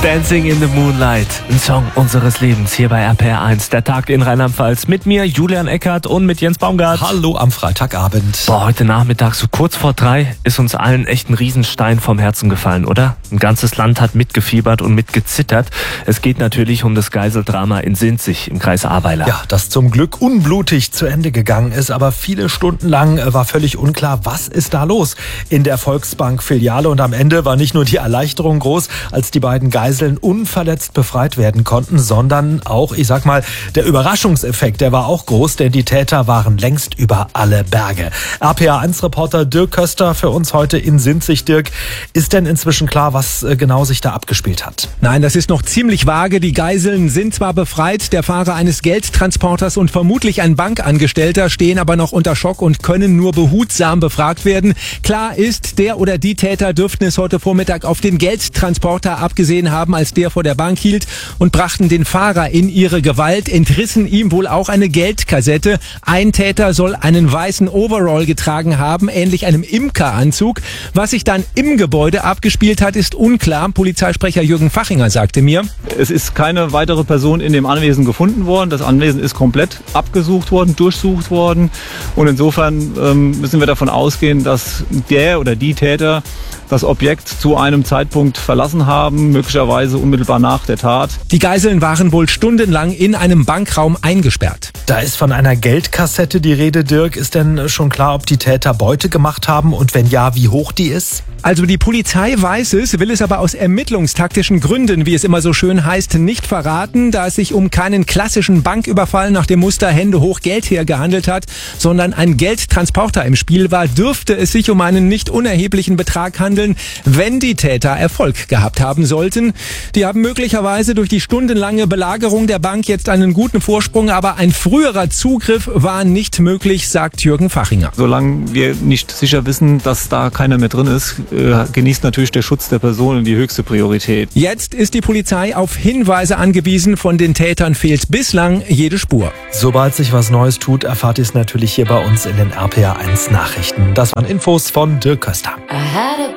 Dancing in the Moonlight, ein Song unseres Lebens hier bei RPR1. Der Tag in Rheinland-Pfalz mit mir, Julian Eckert, und mit Jens Baumgart. Hallo am Freitagabend. Heute Nachmittag, so kurz vor 3, ist uns allen echt ein Riesenstein vom Herzen gefallen, oder? Ein ganzes Land hat mitgefiebert und mitgezittert. Es geht natürlich um das Geiseldrama in Sinzig im Kreis Ahrweiler. Ja, das zum Glück unblutig zu Ende gegangen ist, aber viele Stunden lang war völlig unklar, was ist da los in der Volksbank-Filiale. Und am Ende war nicht nur die Erleichterung groß, als die beiden Geiseln unverletzt befreit werden konnten, sondern auch, der Überraschungseffekt, der war auch groß, denn die Täter waren längst über alle Berge. RPA1-Reporter Dirk Köster für uns heute in Sinzig. Dirk, ist denn inzwischen klar, was genau sich da abgespielt hat? Nein, das ist noch ziemlich vage. Die Geiseln sind zwar befreit, der Fahrer eines Geldtransporters und vermutlich ein Bankangestellter stehen aber noch unter Schock und können nur behutsam befragt werden. Klar ist, der oder die Täter dürften es heute Vormittag auf den Geldtransporter abgesehen haben, als der vor der Bank hielt, und brachten den Fahrer in ihre Gewalt, entrissen ihm wohl auch eine Geldkassette. Ein Täter soll einen weißen Overall getragen haben, ähnlich einem Imkeranzug. Was sich dann im Gebäude abgespielt hat, ist unklar. Polizeisprecher Jürgen Fachinger sagte mir: Es ist keine weitere Person in dem Anwesen gefunden worden. Das Anwesen ist komplett abgesucht worden, durchsucht worden. Und insofern müssen wir davon ausgehen, dass der oder die Täter das Objekt zu einem Zeitpunkt verlassen haben, möglicherweise unmittelbar nach der Tat. Die Geiseln waren wohl stundenlang in einem Bankraum eingesperrt. Da ist von einer Geldkassette die Rede, Dirk. Ist denn schon klar, ob die Täter Beute gemacht haben und wenn ja, wie hoch die ist? Also die Polizei weiß es, will es aber aus ermittlungstaktischen Gründen, wie es immer so schön heißt, nicht verraten, da es sich um keinen klassischen Banküberfall nach dem Muster Hände hoch, Geld her gehandelt hat, sondern ein Geldtransporter im Spiel war, dürfte es sich um einen nicht unerheblichen Betrag handeln, wenn die Täter Erfolg gehabt haben sollten. Die haben möglicherweise durch die stundenlange Belagerung der Bank jetzt einen guten Vorsprung, aber ein früherer Zugriff war nicht möglich, sagt Jürgen Fachinger. Solange wir nicht sicher wissen, dass da keiner mehr drin ist, genießt natürlich der Schutz der Personen die höchste Priorität. Jetzt ist die Polizei auf Hinweise angewiesen. Von den Tätern fehlt bislang jede Spur. Sobald sich was Neues tut, erfahrt ihr es natürlich hier bei uns in den RPA1 Nachrichten. Das waren Infos von Dirk Köster.